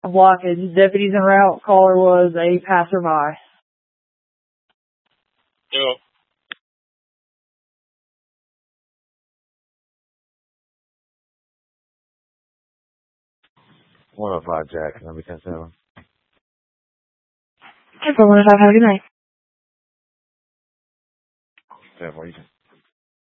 blockage. Deputies en route. Caller was a passerby. Yep. 105 Jack, number 10-7. 105, have a good night. 10-4, you can.